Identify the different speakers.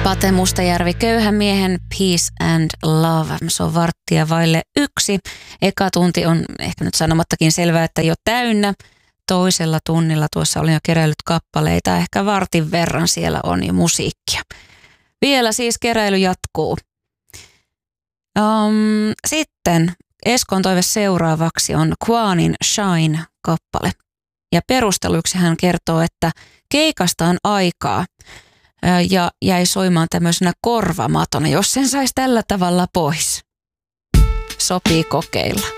Speaker 1: Pate Mustajärvi, Köyhän miehen Peace and Love. Se on 1:15. Eka tunti on ehkä nyt sanomattakin selvää, että jo täynnä. Toisella tunnilla tuossa olin jo keräillyt kappaleita. Ehkä vartin verran siellä on jo musiikkia. Vielä siis keräily jatkuu. Sitten Eskon toive seuraavaksi on Quanin Shine-kappale. Ja perusteluksi hän kertoo, että keikasta on aikaa ja jäi soimaan tämmöisenä korvamatona, jos sen saisi tällä tavalla pois. Sopii kokeilla.